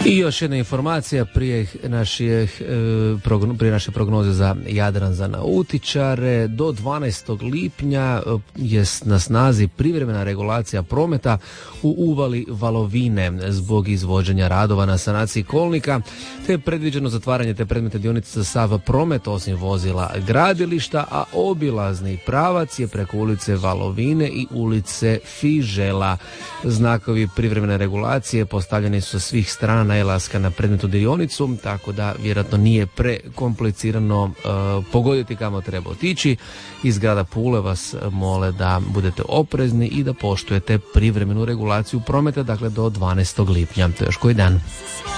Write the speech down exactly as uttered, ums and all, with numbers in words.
I još jedna informacija prije naše, prije naše prognoze za Jadran za nautičare. Do dvanaestog lipnja je na snazi privremena regulacija prometa u uvali Valovine zbog izvođenja radova na sanaciji kolnika, te je predviđeno zatvaranje te predmetne dionice za sav promet osim vozila gradilišta, a obilazni pravac je preko ulice Valovine i ulice Fižela. Znakovi privremene regulacije postavljeni su sa svih strana najlaska na predmetnu dionicu, tako da vjerojatno nije prekomplicirano uh, pogoditi kamo treba otići. Iz grada Pule vas mole da budete oprezni i da poštujete privremenu regulaciju prometa, dakle do dvanaestog lipnja. To je još koji dan.